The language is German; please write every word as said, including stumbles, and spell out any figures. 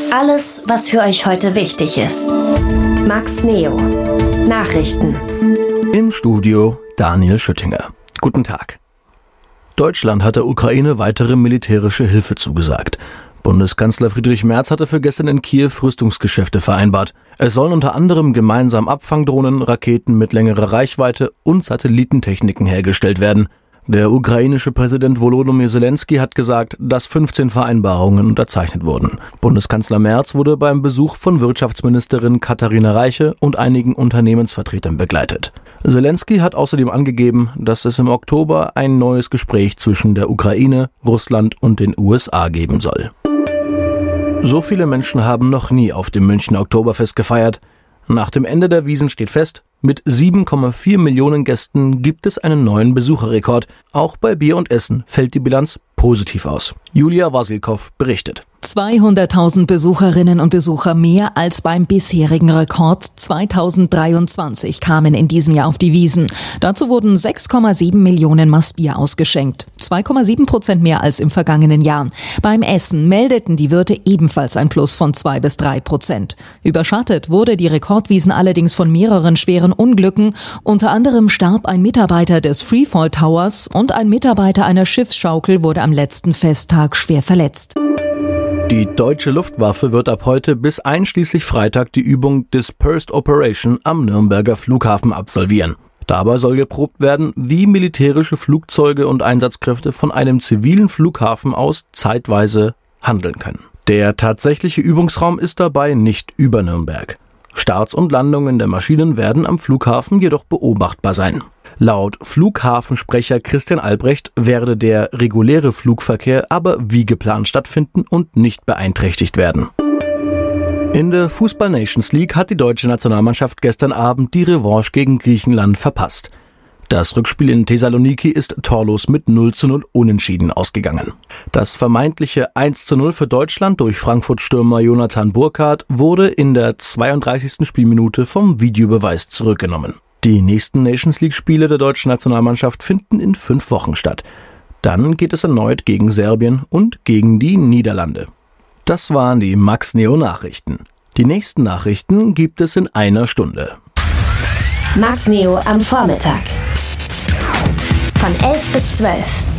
Alles, was für euch heute wichtig ist. Max Neo. Nachrichten. Im Studio Daniel Schüttinger. Guten Tag. Deutschland hat der Ukraine weitere militärische Hilfe zugesagt. Bundeskanzler Friedrich Merz hatte für gestern in Kiew Rüstungsgeschäfte vereinbart. Es sollen unter anderem gemeinsam Abfangdrohnen, Raketen mit längerer Reichweite und Satellitentechniken hergestellt werden. Der ukrainische Präsident Volodymyr Zelensky hat gesagt, dass fünfzehn Vereinbarungen unterzeichnet wurden. Bundeskanzler Merz wurde beim Besuch von Wirtschaftsministerin Katharina Reiche und einigen Unternehmensvertretern begleitet. Zelensky hat außerdem angegeben, dass es im Oktober ein neues Gespräch zwischen der Ukraine, Russland und den U S A geben soll. So viele Menschen haben noch nie auf dem Münchner Oktoberfest gefeiert. Nach dem Ende der Wiesn steht fest, mit sieben Komma vier Millionen Gästen gibt es einen neuen Besucherrekord. Auch bei Bier und Essen fällt die Bilanz positiv aus. Julia Wasilkow berichtet. zweihunderttausend Besucherinnen und Besucher mehr als beim bisherigen Rekord zweitausenddreiundzwanzig kamen in diesem Jahr auf die Wiesn. Dazu wurden sechs Komma sieben Millionen Maß Bier ausgeschenkt. zwei Komma sieben Prozent mehr als im vergangenen Jahr. Beim Essen meldeten die Wirte ebenfalls ein Plus von zwei bis drei Prozent. Überschattet wurde die Rekordwiesn allerdings von mehreren schweren Unglücken. Unter anderem starb ein Mitarbeiter des Freefall Towers und ein Mitarbeiter einer Schiffsschaukel wurde am letzten Festtag schwer verletzt. Die deutsche Luftwaffe wird ab heute bis einschließlich Freitag die Übung Dispersed Operation am Nürnberger Flughafen absolvieren. Dabei soll geprobt werden, wie militärische Flugzeuge und Einsatzkräfte von einem zivilen Flughafen aus zeitweise handeln können. Der tatsächliche Übungsraum ist dabei nicht über Nürnberg. Starts und Landungen der Maschinen werden am Flughafen jedoch beobachtbar sein. Laut Flughafensprecher Christian Albrecht werde der reguläre Flugverkehr aber wie geplant stattfinden und nicht beeinträchtigt werden. In der Fußball-Nations League hat die deutsche Nationalmannschaft gestern Abend die Revanche gegen Griechenland verpasst. Das Rückspiel in Thessaloniki ist torlos mit null zu null unentschieden ausgegangen. Das vermeintliche eins zu null für Deutschland durch Frankfurt-Stürmer Jonathan Burkardt wurde in der zweiunddreißigsten Spielminute vom Videobeweis zurückgenommen. Die nächsten Nations-League-Spiele der deutschen Nationalmannschaft finden in fünf Wochen statt. Dann geht es erneut gegen Serbien und gegen die Niederlande. Das waren die Max Neo Nachrichten. Die nächsten Nachrichten gibt es in einer Stunde. Max Neo am Vormittag. Von elf bis zwölf.